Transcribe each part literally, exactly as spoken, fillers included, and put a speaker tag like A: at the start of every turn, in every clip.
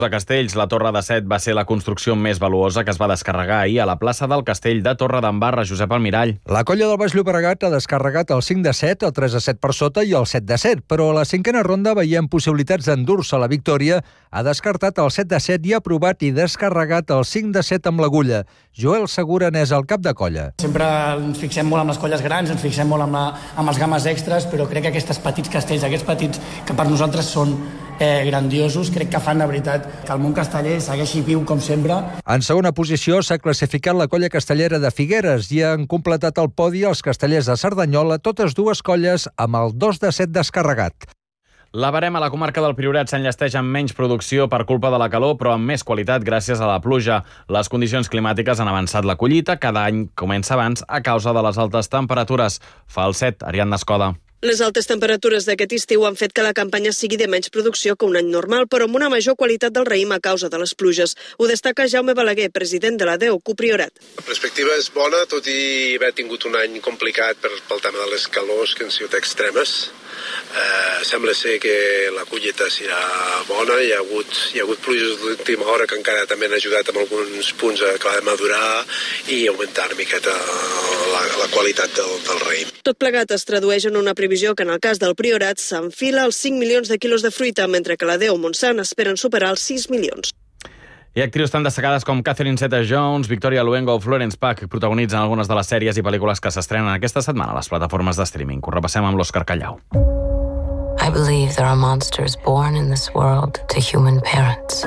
A: de Castells, la Torre de Set va ser la construcció més valuosa que es va descarregar ahir a la plaça del Castell de Torredembarra. Josep Almirall.
B: La colla del Baix Llobregat ha descarregat el cinc de set, el tres de set per sota i el set de set, però a la cinquena ronda veiem possibilitats d'endur-se la victòria. Ha descartat el set de set i ha provat i descarregat el cinc de set amb l'agulla. Joel Segura n'és el cap de colla.
C: Sempre ens fixem molt amb les colles grans, ens fixem molt amb, la, amb els games extras, però crec que aquests petits castells, aquests petits que per nosaltres són eh, grandiosos, crec que fan de veritat que el món casteller segueixi viu com sempre.
B: En segona posició s'ha classificat la colla castellera de Figueres i han completat el podi els castellers de Cerdanyola, totes dues colles amb el dos de set descarregat.
A: La Verema, a la comarca del Priorat, s'enllesteix amb menys producció per culpa de la calor, però amb més qualitat gràcies a la pluja. Les condicions climàtiques han avançat la collita, cada any comença abans a causa de les altes temperatures. Falset, Ariadna Escoda.
D: Les altes temperatures d'aquest estiu han fet que la campanya sigui de menys producció que un any normal, però amb una major qualitat del raïm a causa de les pluges. Ho destaca Jaume Balaguer, president de la D E U C U Priorat.
E: La perspectiva és bona, tot i haver tingut un any complicat per, pel tema de les calors, que han sigut extremes. Eh, sembla ser que la collita serà bona, hi ha hagut, hi ha hagut pluges d'última hora que encara també han ajudat en alguns punts a acabar de madurar i augmentar una miqueta la, la qualitat del, del raïm.
D: Tot plegat es tradueix en una previsió que en el cas del Priorat s'enfila els cinc milions de quilos de fruita, mentre que la D E U Montsant esperen superar els sis milions.
A: Hi ha actrius tan destacades com Catherine Zeta-Jones, Victoria Luengo o Florence Pugh, que protagonitzen algunes de les sèries i pel·lícules que s'estrenen aquesta setmana a les plataformes de streaming. Ho repassem amb l'Òscar Callau.
F: I believe there are monsters born in this world to human parents.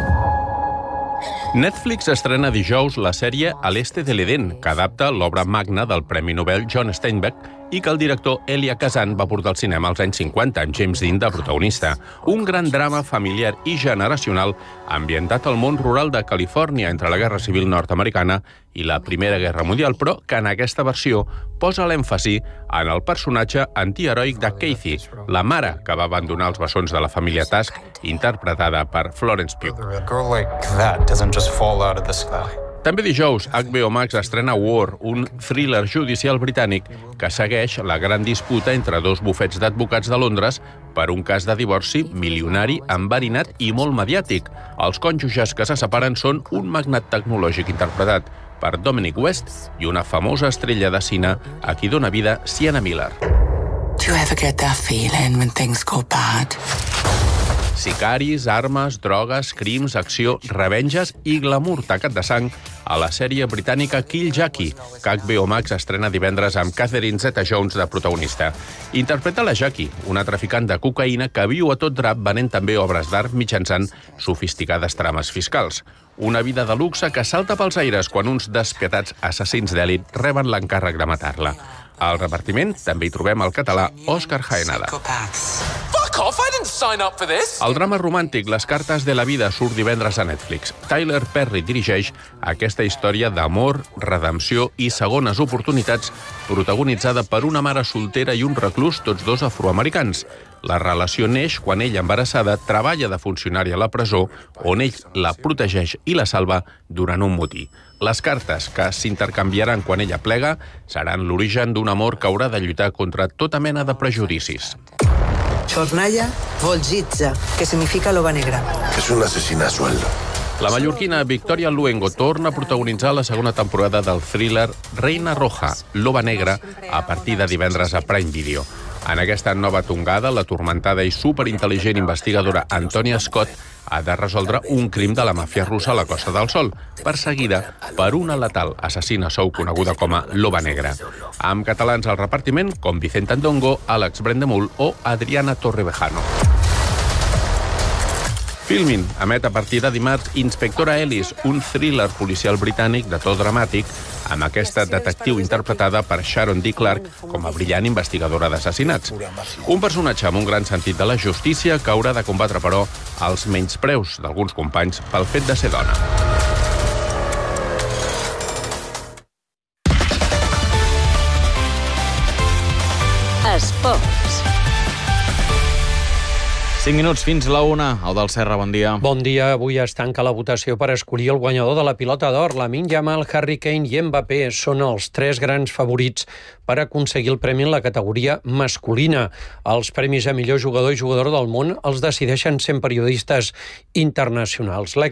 G: Netflix estrena dijous la sèrie A l'Este de l'Edén, que adapta l'obra magna del Premi Nobel John Steinbeck i que el director Elia Kazan va portar al cinema als anys cinquanta, amb James Dean de protagonista. Un gran drama familiar i generacional ambientat al món rural de Califòrnia entre la Guerra Civil nord-americana i la Primera Guerra Mundial, però que en aquesta versió posa l'èmfasi en el personatge antiheroic de Kathy, la mare que va abandonar els bessons de la família Tusk, interpretada per Florence Pugh. També dijous, H B O Max estrena War, un thriller judicial britànic que segueix la gran disputa entre dos bufets d'advocats de Londres per un cas de divorci milionari, enverinat i molt mediàtic. Els cònjuges que se separen són un magnat tecnològic interpretat per Dominic West i una famosa estrella de cine a qui dona vida Sienna Miller.
F: Do you ever get that feeling when things go bad?
G: Sicaris, armes, drogues, crims, acció, revenges i glamour tacat de sang a la sèrie britànica Kill Jackie, que H B O Max estrena divendres amb Catherine Zeta-Jones de protagonista. Interpreta la Jackie, una traficant de cocaïna que viu a tot drap venent també obres d'art mitjançant sofisticades trames fiscals. Una vida de luxe que salta pels aires quan uns despietats assassins d'èlit reben l'encàrrec de matar-la. Al repartiment també hi trobem el català Òscar Jaenada. El drama romàntic Les cartes de la vida surt divendres a Netflix. Tyler Perry dirigeix aquesta història d'amor, redempció i segones oportunitats protagonitzada per una mare soltera i un reclús, tots dos afroamericans. La relació neix quan ella, embarassada, treballa de funcionària a la presó, on ell la protegeix i la salva durant un motí. Les cartes, que s'intercanviaran quan ella plega, seran l'origen d'un amor que haurà de lluitar contra tota mena de prejudicis.
H: Chornaya Volgitza, que significa loba negra.
E: És una asesina a sueldo.
G: La mallorquina Victoria Luengo torna a protagonitzar la segona temporada del thriller Reina Roja, Loba Negra, a partir de divendres a Prime Video. En aquesta nova tongada, la turmentada i superintel·ligent investigadora Antonia Scott ha de resoldre un crim de la màfia russa a la Costa del Sol, perseguida per una letal assassina sou coneguda com a Loba Negra. Amb catalans al repartiment com Vicente Andongo, Àlex Brendemul o Adriana Torrevejano. Filmin emet a partir de dimarts Inspectora Ellis, un thriller policial britànic de to dramàtic, amb aquesta detectiu interpretada per Sharon D. Clarke com a brillant investigadora d'assassinats. Un personatge amb un gran sentit de la justícia que haurà de combatre, però, els menyspreus d'alguns companys pel fet de ser dona.
I: Esports.
A: cinc minuts fins la una. Eudald Serra, bon dia.
I: Bon dia. Avui es tanca la votació per escollir el guanyador de la pilota d'or. Lamine Yamal, Harry Kane i Mbappé són els tres grans favorits per aconseguir el premi en la categoria masculina. Els premis a millor jugador i jugadora del món els decideixen cent periodistes internacionals.